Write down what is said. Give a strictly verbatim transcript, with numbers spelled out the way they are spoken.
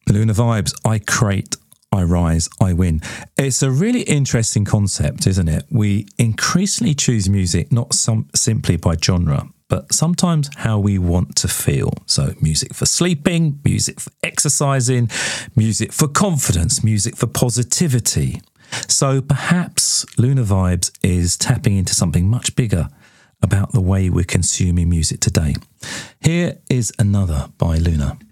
Lunar Vibes, I create, I rise, I win. It's a really interesting concept, isn't it? We increasingly choose music not some, simply by genre, but sometimes how we want to feel. So music for sleeping, music for exercising, music for confidence, music for positivity. So perhaps Lunar Vibes is tapping into something much bigger about the way we're consuming music today. Here is another by Luna.